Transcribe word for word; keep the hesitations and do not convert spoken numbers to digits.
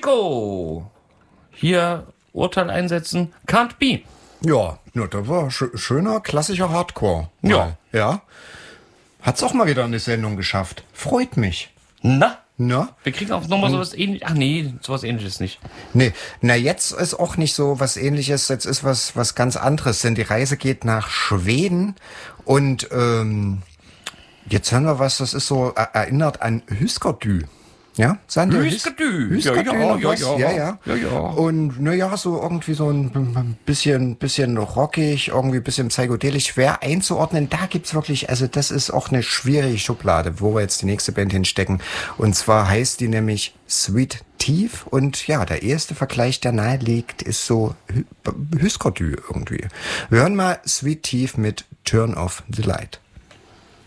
Disco. Hier Urteil einsetzen. Can't be. Ja, ja, das war sch- schöner, klassischer Hardcore. Ja. Mal. Ja. Hat's auch mal wieder eine Sendung geschafft. Freut mich. Na? Na? Wir kriegen auch nochmal sowas ähnliches. Ach nee, sowas ähnliches nicht. Nee, na jetzt ist auch nicht so was Ähnliches. Jetzt ist was was ganz anderes. Denn die Reise geht nach Schweden und ähm, jetzt hören wir was. Das ist so er- erinnert an Hüskerdü. Ja, Sander? Hüskerdü. Hüskerdü, Ja, ja, noch ja, was? ja. ja, ja. Ja, ja. Und naja, so irgendwie so ein bisschen, bisschen rockig, irgendwie ein bisschen psychedelisch, schwer einzuordnen. Da gibt's wirklich, also das ist auch eine schwierige Schublade, wo wir jetzt die nächste Band hinstecken. Und zwar heißt die nämlich Sweet Teeth. Und ja, der erste Vergleich, der nahe liegt, ist so Hüskerdü irgendwie. Wir hören mal Sweet Teeth mit Turn Off the Light.